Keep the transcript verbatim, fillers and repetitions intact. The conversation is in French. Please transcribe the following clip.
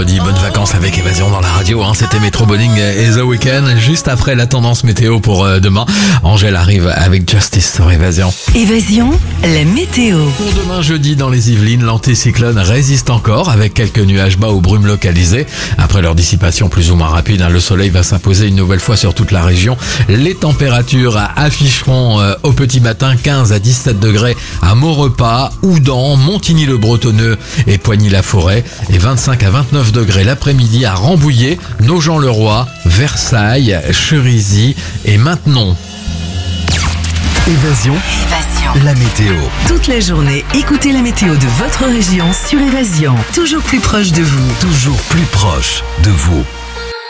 mercredi. Bonnes vacances avec Évasion dans la radio. Hein. C'était Metro Bowling et The Weeknd. Juste après la tendance météo pour euh, demain. Angèle arrive avec Justice sur Évasion. Évasion, la météo. Pour demain jeudi dans les Yvelines, l'anticyclone résiste encore avec quelques nuages bas ou brumes localisées. Après leur dissipation plus ou moins rapide, hein, le soleil va s'imposer une nouvelle fois sur toute la région. Les températures afficheront euh, au petit matin quinze à dix-sept degrés à Maurepas, Houdan, Montigny-le-Bretonneux et Poigny-la-Forêt et vingt-cinq à vingt-neuf degrés l'après-midi à Rambouillet, Nogent-le-Roi, Versailles, Cherisy et Maintenon. Évasion, Évasion, la météo. Toute la journée, écoutez la météo de votre région sur Évasion. Toujours plus proche de vous. Toujours plus proche de vous.